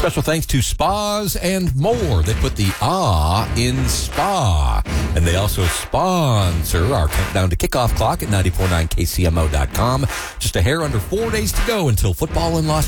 Special thanks to Spas and More. They put the in spa. And they also sponsor our countdown to kickoff clock at 949kcmo.com. Just a hair under 4 days to go until football in Las